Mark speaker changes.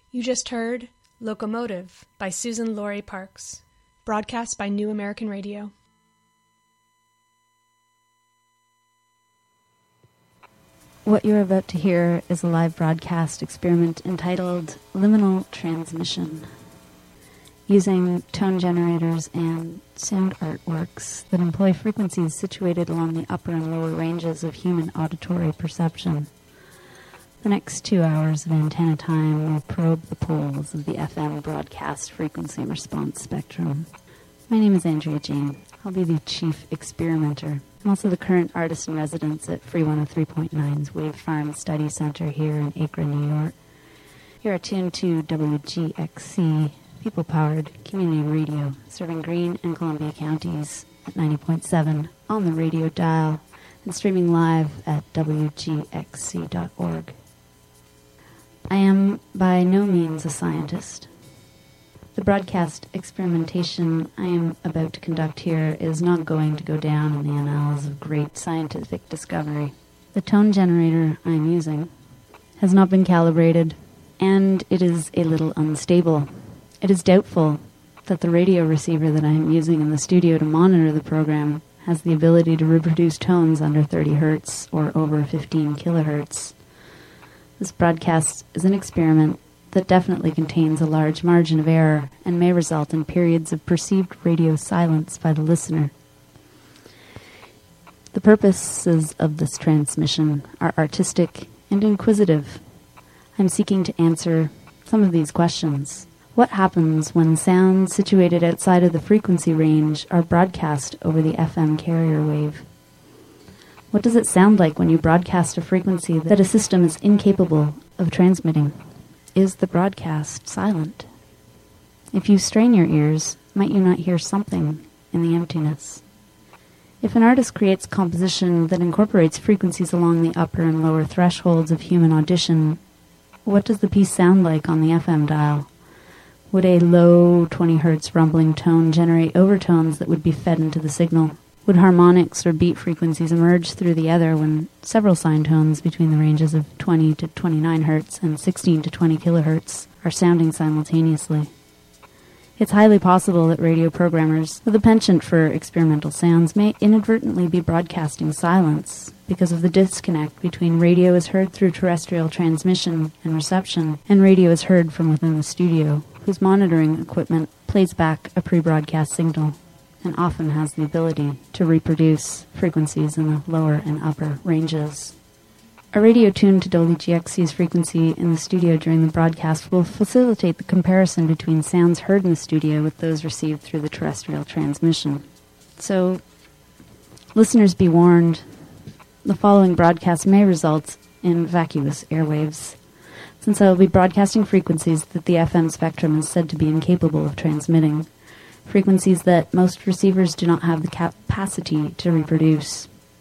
Speaker 1: You just heard Locomotive by Susan Laurie Parks, broadcast by New American Radio.
Speaker 2: What you're about to hear is a live broadcast experiment entitled Liminal Transmission, using tone generators and sound artworks that employ frequencies situated along the upper and lower ranges of human auditory perception. The next 2 hours of antenna time will probe the poles of the FM broadcast frequency response spectrum. My name is Andrea Jane. I'll be the chief experimenter. I'm also the current artist-in-residence at Free 103.9's Wave Farm Study Center here in Akron, New York. You're attuned to WGXC, people-powered community radio, serving Greene and Columbia counties at 90.7 on the radio dial and streaming live at WGXC.org. I am by no means a scientist. The broadcast experimentation I am about to conduct here is not going to go down in the annals of great scientific discovery. The tone generator I am using has not been calibrated, and it is a little unstable. It is doubtful that the radio receiver that I am using in the studio to monitor the program has the ability to reproduce tones under 30 Hz or over 15 kilohertz. This broadcast is an experiment that definitely contains a large margin of error and may result in periods of perceived radio silence by the listener. The purposes of this transmission are artistic and inquisitive. I'm seeking to answer some of these questions. What happens when sounds situated outside of the frequency range are broadcast over the FM carrier wave? What does it sound like when you broadcast a frequency that a system is incapable of transmitting? Is the broadcast silent? If you strain your ears, might you not hear something in the emptiness? If an artist creates composition that incorporates frequencies along the upper and lower thresholds of human audition, what does the piece sound like on the FM dial? Would a low 20 Hz rumbling tone generate overtones that would be fed into the signal? Would harmonics or beat frequencies emerge through the ether when several sine tones between the ranges of 20 to 29 Hz and 16 to 20 kilohertz are sounding simultaneously? It's highly possible that radio programmers with a penchant for experimental sounds may inadvertently be broadcasting silence because of the disconnect between radio as heard through terrestrial transmission and reception and radio as heard from within the studio, whose monitoring equipment plays back a pre-broadcast signal and often has the ability to reproduce frequencies in the lower and upper ranges. A radio tuned to WGXC's frequency in the studio during the broadcast will facilitate the comparison between sounds heard in the studio with those received through the terrestrial transmission. So, listeners be warned, the following broadcast may result in vacuous airwaves, since I will be broadcasting frequencies that the FM spectrum is said to be incapable of transmitting, frequencies that most receivers do not have the capacity to reproduce.